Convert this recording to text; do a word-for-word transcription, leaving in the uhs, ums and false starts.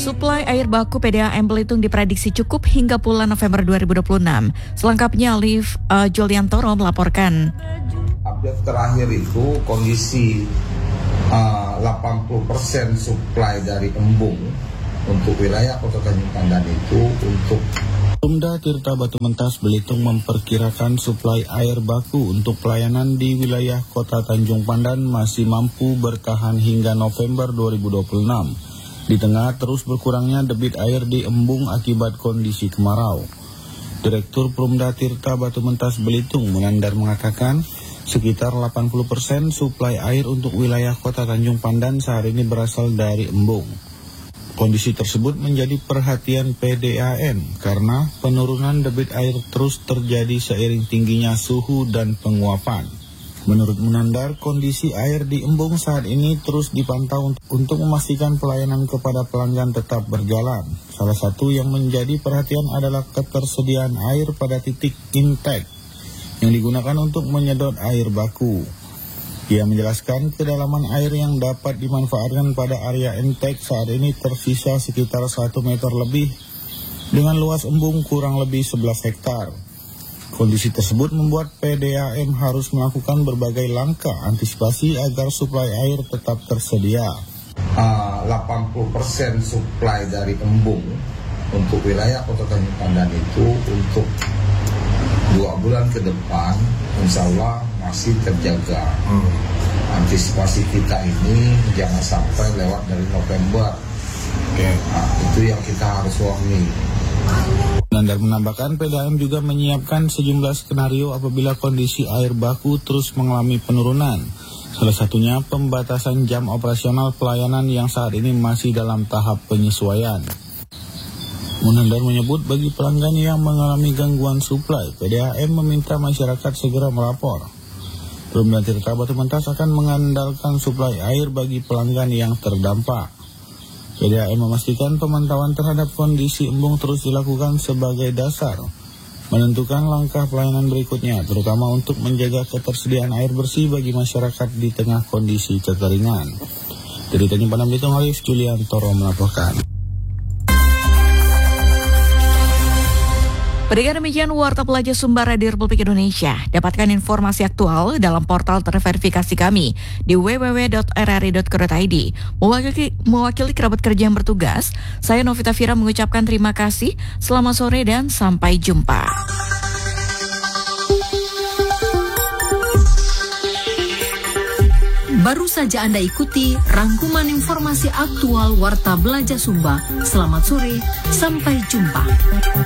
Suplai air baku P D A M Belitung diprediksi cukup hingga bulan November dua ribu dua puluh enam. Selengkapnya Alif uh, Juliantoro melaporkan. Update terakhir itu kondisi uh, delapan puluh persen suplai dari embung untuk wilayah Kota Tanjung Pandan itu untuk Pemda Tirta Batu Mentas Belitung memperkirakan suplai air baku untuk pelayanan di wilayah Kota Tanjung Pandan masih mampu bertahan hingga November dua ribu dua puluh enam. Di tengah terus berkurangnya debit air di embung akibat kondisi kemarau. Direktur Pemda Tirta Batu Mentas Belitung Munandar mengatakan sekitar delapan puluh persen suplai air untuk wilayah Kota Tanjung Pandan saat ini berasal dari embung. Kondisi tersebut menjadi perhatian P D A M karena penurunan debit air terus terjadi seiring tingginya suhu dan penguapan. Menurut Munandar, kondisi air di embung saat ini terus dipantau untuk memastikan pelayanan kepada pelanggan tetap berjalan. Salah satu yang menjadi perhatian adalah ketersediaan air pada titik intake yang digunakan untuk menyedot air baku. Ia menjelaskan kedalaman air yang dapat dimanfaatkan pada area intake saat ini tersisa sekitar satu meter lebih dengan luas embung kurang lebih sebelas hektar. Kondisi tersebut membuat P D A M harus melakukan berbagai langkah antisipasi agar suplai air tetap tersedia. Uh, delapan puluh persen suplai dari embung untuk wilayah Kota Tanjung Pandan itu untuk dua bulan ke depan insya Allah masih terjaga. Hmm. Antisipasi kita ini jangan sampai lewat dari November. Okay. Nah, itu yang kita harus warning. Nandar menambahkan P D A M juga menyiapkan sejumlah skenario apabila kondisi air baku terus mengalami penurunan. Salah satunya pembatasan jam operasional pelayanan yang saat ini masih dalam tahap penyesuaian. Munandar menyebut bagi pelanggan yang mengalami gangguan suplai, P D A M meminta masyarakat segera melapor. Pemda Tirta Batu Mentas akan mengandalkan suplai air bagi pelanggan yang terdampak. P D A M memastikan pemantauan terhadap kondisi embung terus dilakukan sebagai dasar menentukan langkah pelayanan berikutnya, terutama untuk menjaga ketersediaan air bersih bagi masyarakat di tengah kondisi kekeringan. Dari Tanjung Pandan Belitung, Alif Juliantoro melaporkan. Pendengar demikian Warta Pelajar Sumber Radio Republik Indonesia. Dapatkan informasi aktual dalam portal terverifikasi kami di w w w titik r r i titik co titik i d. Mewakili, mewakili kerabat kerja yang bertugas, saya Novita Fira mengucapkan terima kasih, selamat sore dan sampai jumpa. Baru saja Anda ikuti rangkuman informasi aktual Warta Belajar Sumba. Selamat sore, sampai jumpa.